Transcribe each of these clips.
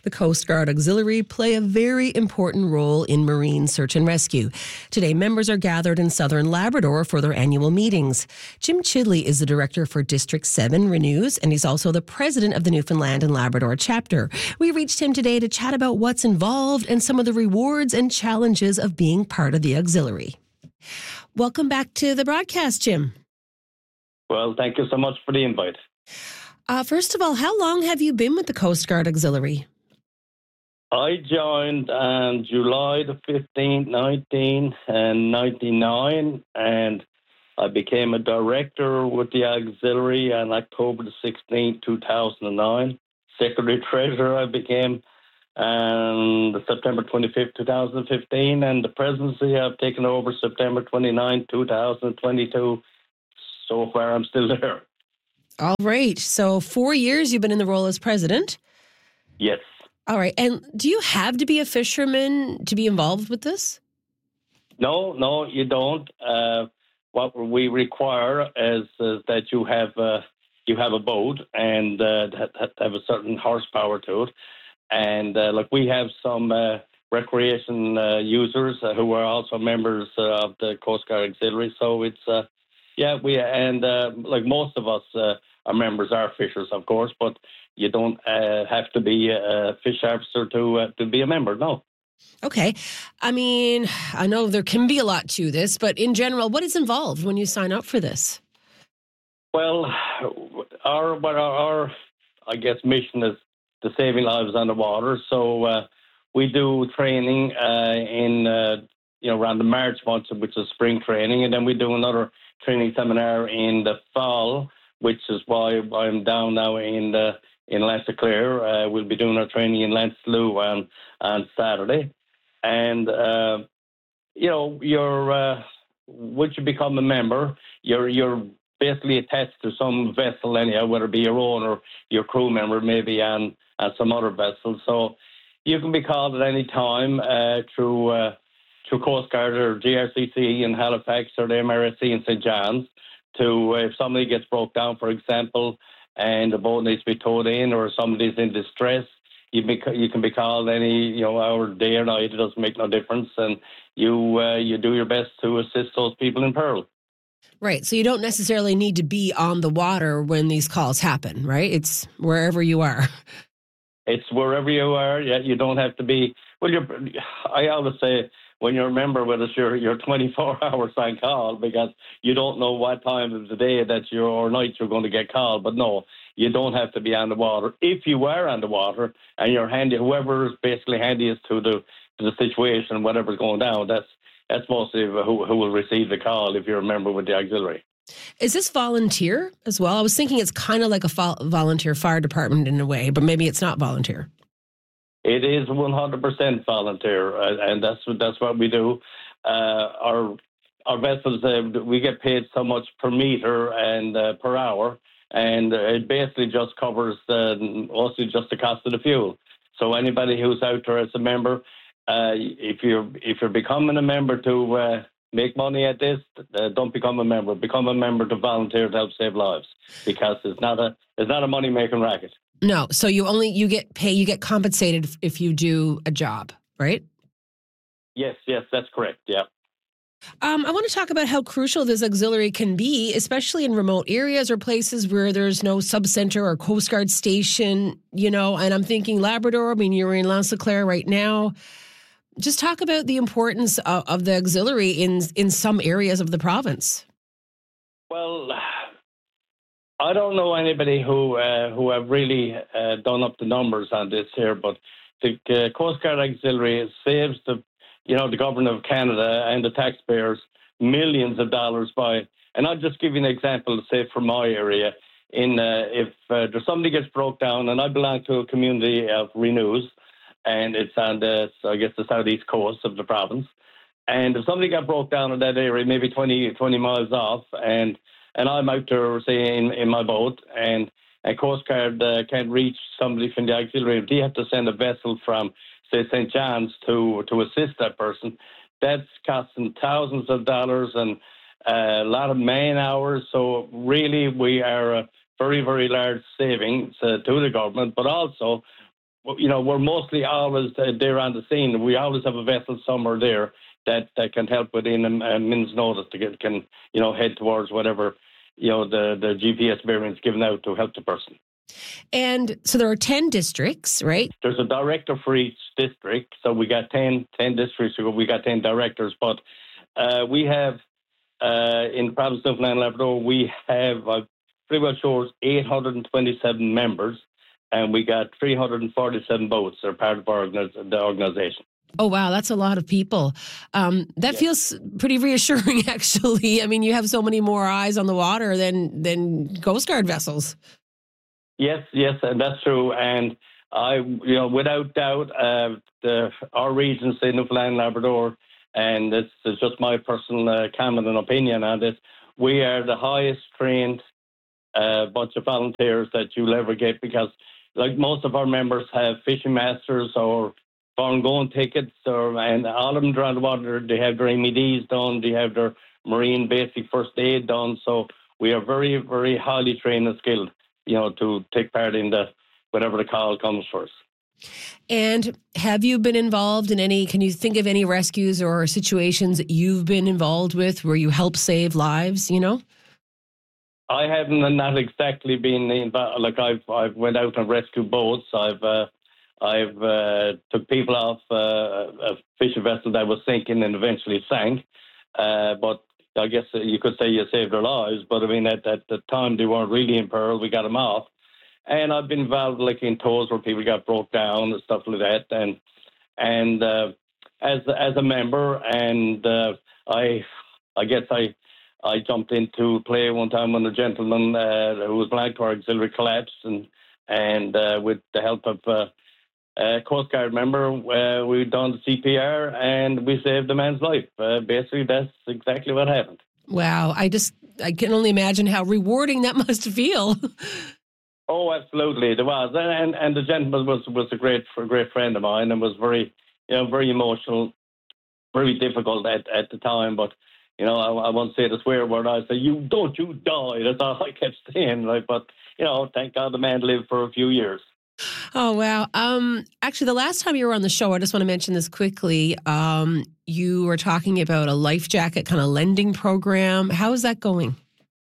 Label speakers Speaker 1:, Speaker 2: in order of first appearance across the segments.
Speaker 1: The Coast Guard Auxiliary play a very important role in marine search and rescue. Today, members are gathered in southern Labrador for their annual meetings. Jim Chidley is the director for District 7 Renews, and he's also the president of the Newfoundland and Labrador chapter. We reached him today to chat about what's involved and some of the rewards and challenges of being part of the auxiliary. Welcome back to the broadcast, Jim.
Speaker 2: Well, thank you so much for the invite.
Speaker 1: First of all, how long have you been with the Coast Guard Auxiliary?
Speaker 2: I joined on July the 15th, 1999, and I became a director with the auxiliary on October the 16th, 2009. Secretary-Treasurer I became on September 25th, 2015, and the presidency I've taken over September 29th, 2022. So far, I'm still there.
Speaker 1: All right. So 4 years you've been in the role as president?
Speaker 2: Yes.
Speaker 1: All right. And do you have to be a fisherman to be involved with this?
Speaker 2: No, you don't. What we require is that you have a boat and have a certain horsepower to it. And we have some recreation users who are also members of the Coast Guard Auxiliary. So it's most of us our members are fishers, of course, but you don't have to be a fish officer to be a member. No.
Speaker 1: Okay. I mean, I know there can be a lot to this, but in general, what is involved when you sign up for this?
Speaker 2: Well, our mission is to saving lives on the water. So we do training around the March month, which is spring training, and then we do another training seminar in the fall, which is why I'm down now in Lanzaclare. We'll be doing our training in Lancelot on Saturday. And, once you become a member, you're basically attached to some vessel anyhow, whether it be your own or your crew member, maybe on some other vessel. So you can be called at any time through Coast Guard or GRCC in Halifax or the MRSC in St. John's if somebody gets broke down, for example, and the boat needs to be towed in or somebody's in distress. You can be called any hour, day or night. It doesn't make no difference, and you do your best to assist those people in peril.
Speaker 1: Right. So you don't necessarily need to be on the water when these calls happen, right? It's wherever you are.
Speaker 2: It's wherever you are. Yeah, you don't have to be. Well, I always say when you're a member with us, you're 24 hours on call because you don't know what time of the day or night you're going to get called. But no, you don't have to be on the water. If you are on the water and you're handy, whoever is basically handiest to the situation, whatever's going down, that's mostly who will receive the call if you're a member with the auxiliary.
Speaker 1: Is this volunteer as well? I was thinking it's kind of like a volunteer fire department in a way, but maybe it's not volunteer.
Speaker 2: It is 100% volunteer, and that's what we do. Our vessels, we get paid so much per meter and per hour, and it basically just covers mostly just the cost of the fuel. So anybody who's out there as a member, if you're becoming a member to make money at this, don't become a member. Become a member to volunteer to help save lives, because it's not a money making racket.
Speaker 1: No, so you get compensated if you do a job, right?
Speaker 2: Yes, that's correct. Yeah.
Speaker 1: I want to talk about how crucial this auxiliary can be, especially in remote areas or places where there's no subcenter or Coast Guard station, and I'm thinking Labrador. I mean, you're in Lanzaclare right now. Just talk about the importance of the auxiliary in some areas of the province.
Speaker 2: Well, I don't know anybody who have really done up the numbers on this here, but the Coast Guard Auxiliary saves the government of Canada and the taxpayers millions of dollars and I'll just give you an example, say from my area. If there's somebody gets broke down, and I belong to a community of Renews, and it's on the southeast coast of the province, and if somebody got broke down in that area, maybe 20 miles off, and I'm out there, say, in my boat, and Coast Guard can't reach somebody from the auxiliary, they have to send a vessel from, say, St. John's to assist that person. That's costing thousands of dollars and a lot of man hours. So really, we are a very, very large savings to the government, but also we're mostly always there on the scene. We always have a vessel somewhere there that can help within a minute's notice to can head towards whatever the GPS bearings given out to help the person.
Speaker 1: And so there are 10 districts, right?
Speaker 2: There's a director for each district. So we got 10 districts. So we got 10 directors. But we have, in the province of Newfoundland and Labrador, we have, pretty well sure, 827 members. And we got 347 votes that are part of the organisation.
Speaker 1: Oh, wow. That's a lot of people. That feels pretty reassuring, actually. I mean, you have so many more eyes on the water than Coast Guard vessels.
Speaker 2: Yes, that's true. And without doubt, our region, say Newfoundland and Labrador, and this is just my personal comment and opinion on this, we are the highest trained bunch of volunteers that you'll ever get, because like most of our members have fishing masters or foreign going tickets, and all of them around the water, they have their MEDs done, they have their marine basic first aid done. So we are very, very highly trained and skilled, to take part in whatever the call comes for us.
Speaker 1: And have you been involved in can you think of any rescues or situations that you've been involved with where you help save lives,
Speaker 2: I haven't not exactly been involved. Like I've went out and rescued boats. I've took people off a fishing vessel that was sinking and eventually sank. But I guess you could say you saved their lives. But I mean, at the time, they weren't really in peril. We got them off. And I've been involved like in tows where people got broke down and stuff like that. And as a member, and I guess I jumped into play one time when a gentleman who was black to our auxiliary collapsed, and with the help of Coast Guard member, we done the CPR and we saved the man's life. Basically, that's exactly what happened.
Speaker 1: Wow. I can only imagine how rewarding that must feel.
Speaker 2: Oh, absolutely. There was. And the gentleman was a great friend of mine, and was very, very emotional, very difficult at the time. But, I won't say the swear word. I say, you die. That's all I kept saying. But, thank God the man lived for a few years.
Speaker 1: Oh, wow. Actually, the last time you were on the show, I just want to mention this quickly. You were talking about a life jacket kind of lending program. How is that going?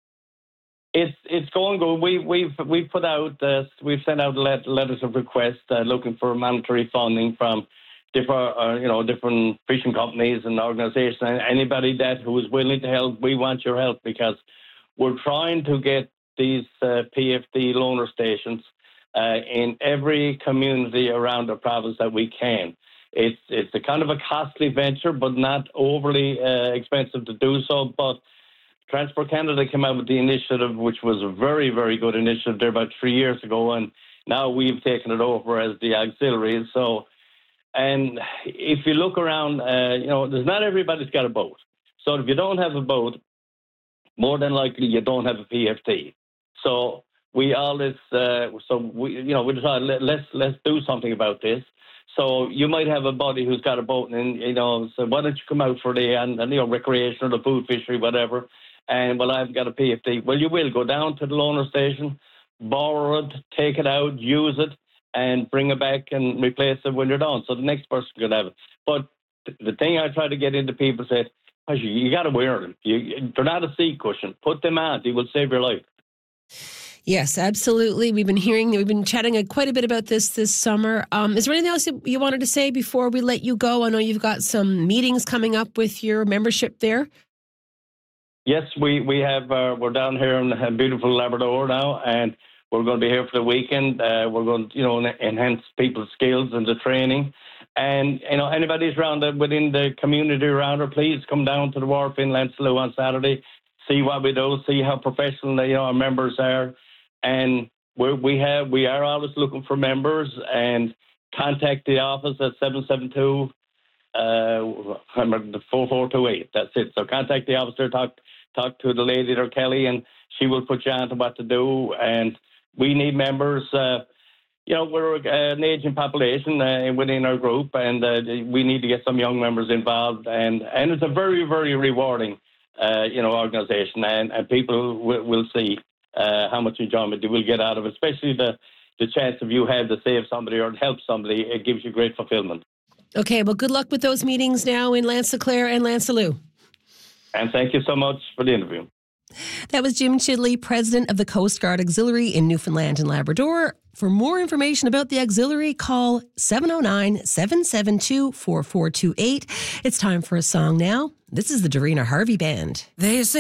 Speaker 2: It's going good. We've put out we've sent out letters of request looking for monetary funding from different fishing companies and organisations. And anybody who is willing to help, we want your help, because we're trying to get these PFD loaner stations in every community around the province that we can. It's a kind of a costly venture, but not overly expensive to do so. But Transport Canada came out with the initiative, which was a very, very good initiative there about 3 years ago, and now we've taken it over as the auxiliary. So, and if you look around, there's not everybody's got a boat. So if you don't have a boat, more than likely you don't have a PFD. So we always, we decided let's do something about this. So you might have a buddy who's got a boat, and so why don't you come out for a day and recreation or the food fishery, whatever. And I've got a PFD. Well, you will go down to the loaner station, borrow it, take it out, use it, and bring it back and replace it when you're done. So the next person could have it. But the thing I try to get into people said, you got to wear them. They're not a seat cushion. Put them on. They will save your life.
Speaker 1: Yes, absolutely. We've been chatting quite a bit about this summer. Is there anything else you wanted to say before we let you go? I know you've got some meetings coming up with your membership there.
Speaker 2: Yes, we have. We're down here in beautiful Labrador now, and we're going to be here for the weekend. We're going to, enhance people's skills and the training. And, anybody's around within the community around her, please come down to the wharf in Lancelot on Saturday, see what we do, see how professional, our members are. And we are always looking for members, and contact the office at 772 4428. That's it. So contact the office there, talk to the lady there, Kelly, and she will put you on to what to do. And we need members. We're an aging population within our group, and we need to get some young members involved. And it's a very, very rewarding, organisation, and people will see how much enjoyment they will get out of it, especially the the chance of you have to save somebody or help somebody, it gives you great fulfillment.
Speaker 1: Okay, well, good luck with those meetings now in Lancelot and Lancelot.
Speaker 2: And thank you so much for the interview.
Speaker 1: That was Jim Chidley, president of the Coast Guard Auxiliary in Newfoundland and Labrador. For more information about the auxiliary, call 709-772-4428. It's time for a song now. This is the Dorina Harvey Band.
Speaker 3: They say